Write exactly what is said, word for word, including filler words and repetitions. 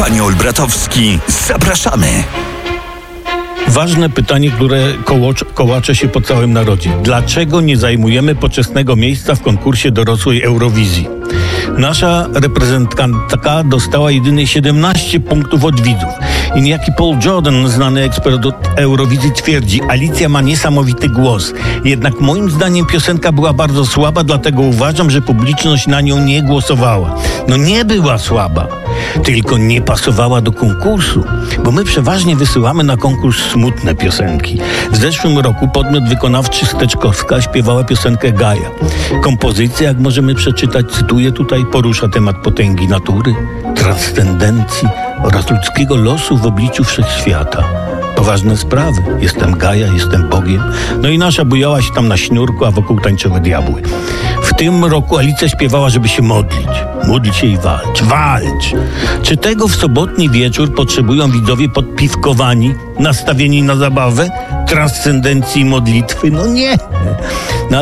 Panie Olbratowski, zapraszamy. Ważne pytanie, które kołocze, kołacze się po całym narodzie. Dlaczego nie zajmujemy poczesnego miejsca w konkursie dorosłej Eurowizji? Nasza reprezentantka dostała jedynie siedemnaście punktów od widzów. I niejaki Paul Jordan, znany ekspert od Eurowizji, twierdzi: Alicja ma niesamowity głos. Jednak moim zdaniem piosenka była bardzo słaba, dlatego uważam, że publiczność na nią nie głosowała. No nie była słaba, tylko nie pasowała do konkursu, bo my przeważnie wysyłamy na konkurs smutne piosenki. W zeszłym roku podmiot wykonawczy Steczkowska śpiewała piosenkę Gaja. Kompozycja, jak możemy przeczytać, cytuję tutaj, porusza temat potęgi natury, transcendencji oraz ludzkiego losu w obliczu wszechświata. Poważne sprawy. Jestem Gaja, jestem Bogiem. No i nasza bujała się tam na śniurku, a wokół tańczyły diabły. W tym roku Alicja śpiewała, żeby się modlić. Módl się i walcz. Walcz! Czy tego w sobotni wieczór potrzebują widzowie podpiwkowani, nastawieni na zabawę, transcendencji i modlitwy? No nie! No